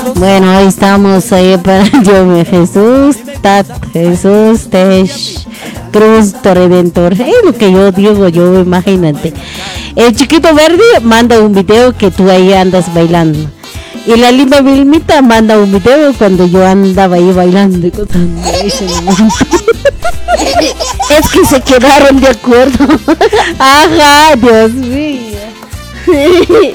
Bueno, ahí estamos ahí para yo, Jesús, Tat, Jesús, Tesh, Cruz, Redentor. Es lo que yo digo, yo, imagínate. El chiquito verde manda un video que tú ahí andas bailando. Y la linda Vilmita manda un video cuando yo andaba ahí bailando y cosas. Es que se quedaron de acuerdo. Ajá, Dios mío.